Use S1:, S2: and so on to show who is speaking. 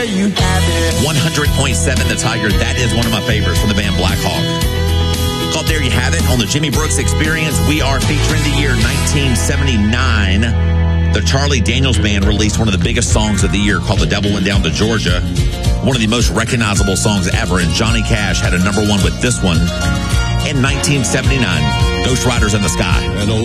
S1: there you have it.
S2: 100.7 The Tiger. That is one of my favorites from the band Black Hawk. Called There You Have It on the Jimmy Brooks Experience. We are featuring the year 1979. The Charlie Daniels Band released one of the biggest songs of the year called The Devil Went Down to Georgia. One of the most recognizable songs ever, and Johnny Cash had a #1 with this one in 1979, Ghost Riders in the Sky.